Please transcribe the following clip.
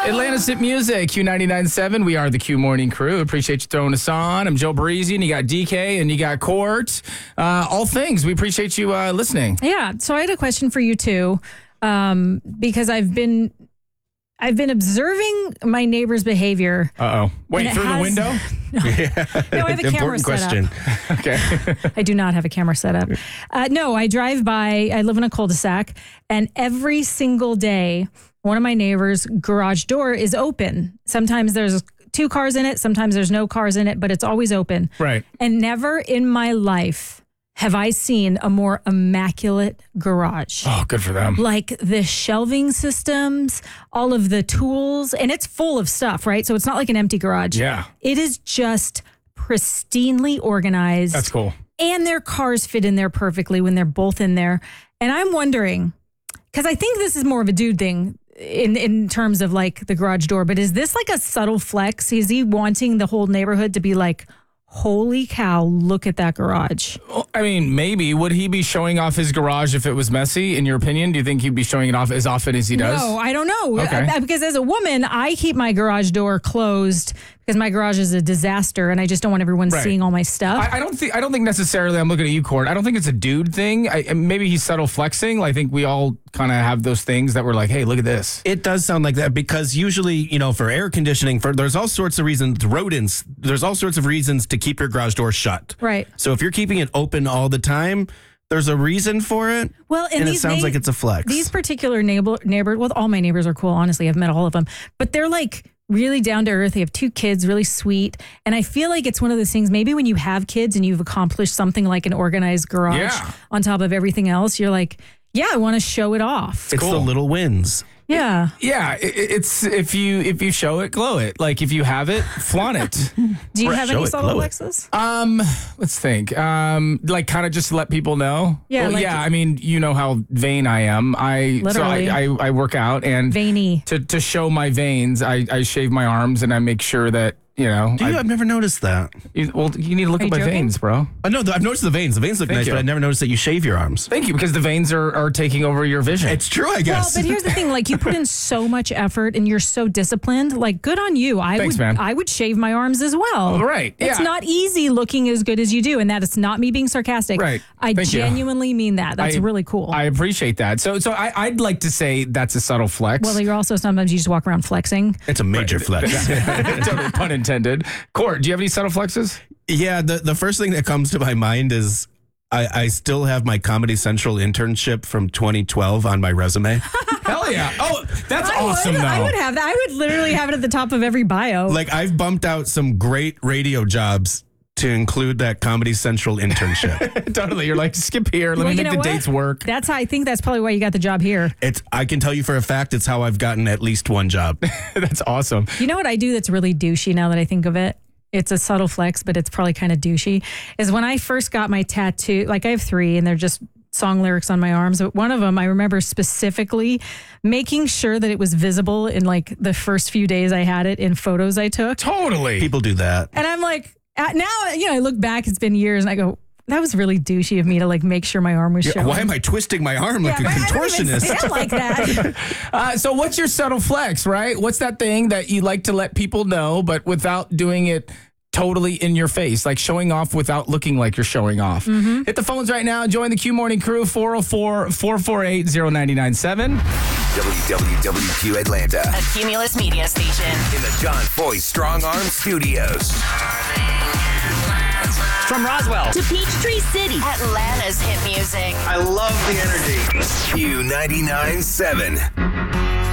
Atlanta's Hit Music, Q99.7. We are the Q Morning Crew. Appreciate you throwing us on. I'm Joe Breezy, and you got DK, and you got Court. All things. We appreciate you listening. Yeah. So I had a question for you too, because I've been observing my neighbor's behavior. Uh-oh. Wait, through the window? No, I have a camera set up. Okay. I do not have a camera set up. No, I drive by. I live in a cul-de-sac, and every single day, one of my neighbors' garage door is open. Sometimes there's 2 cars in it. Sometimes there's no cars in it, but it's always open. Right. And never in my life have I seen a more immaculate garage. Oh, good for them. Like the shelving systems, all of the tools, and it's full of stuff, right? So it's not like an empty garage. Yeah. It is just pristinely organized. That's cool. And their cars fit in there perfectly when they're both in there. And I'm wondering, because I think this is more of a dude thing in terms of like the garage door, but is this like a subtle flex? Is he wanting the whole neighborhood to be like, holy cow, look at that garage? Well, I mean, maybe. Would he be showing off his garage if it was messy, in your opinion? Do you think he'd be showing it off as often as he does? No, I don't know. Okay. Because as a woman, I keep my garage door closed because my garage is a disaster and I just don't want everyone seeing all my stuff. I don't think necessarily, I'm looking at you, Court. I don't think it's a dude thing. Maybe he's subtle flexing. I think we all kind of have those things that we're like, hey, look at this. It does sound like that because usually, for air conditioning, there's all sorts of reasons, rodents, there's all sorts of reasons to keep your garage door shut. Right. So if you're keeping it open all the time, there's a reason for it. Well, and it sounds like it's a flex. These particular neighbor, well, all my neighbors are cool. Honestly, I've met all of them, but they're like really down to earth. They have 2 kids, really sweet. And I feel like it's one of those things, maybe when you have kids and you've accomplished something like an organized garage on top of everything else, you're like, yeah, I want to show it off. It's the little wins. Yeah. Yeah, it's if you show it, glow it. Like if you have it, flaunt it. Do you have any subtle glow it. flexes? Let's think. Like kind of just to let people know. Yeah, Well, I mean, you know how vain I am. Literally. I work out and Veiny. to show my veins, I shave my arms and I make sure that I've never noticed that. you need to look Are at you my joking? veins, bro. No, I've noticed the veins. The veins look Thank nice, you. but I never noticed that you shave your arms. Thank you, because the veins are taking over your vision. It's true, I Well, guess. but here's the thing, like you put in so much effort and you're so disciplined, like good on you. Thanks, man. I would shave my arms as well. Right, It's yeah. not easy looking as good as you do, and that is not me being sarcastic. Right. I Thank you. genuinely mean that. That's really cool. I appreciate that. So I'd like to say that's a subtle flex. well, you're also sometimes you just walk around flexing. It's a major flex. Totally pun intended. Court, do you have any subtle flexes? Yeah, the first thing that comes to my mind is I still have my Comedy Central internship from 2012 on my resume. Hell yeah. Oh, that's awesome, though. I would have that. I would literally have it at the top of every bio. Like, I've bumped out some great radio jobs to include that Comedy Central internship. Totally. You're like, skip here. Let me make the dates work. I think that's probably why you got the job here. I can tell you for a fact it's how I've gotten at least one job. That's awesome. You know what I do that's really douchey now that I think of it? It's a subtle flex, but it's probably kind of douchey, is when I first got my tattoo, like I have 3 and they're just song lyrics on my arms. But one of them, I remember specifically making sure that it was visible in like the first few days I had it in photos I took. Totally. People do that. And I'm like, now, I look back, it's been years and I go, that was really douchey of me to like make sure my arm was showing. Why am I twisting my arm like a but contortionist? I don't even like that. So what's your subtle flex, right? What's that thing that you like to let people know, but without doing it totally in your face, like showing off without looking like you're showing off? Hit the phones right now. Join the Q Morning Crew, 404-448-0997. WWWQ Atlanta. A Cumulus media station. In the John Foy Strong Arm Studios. From Roswell To Peachtree City. Atlanta's hit music. I love the energy. Q99.7.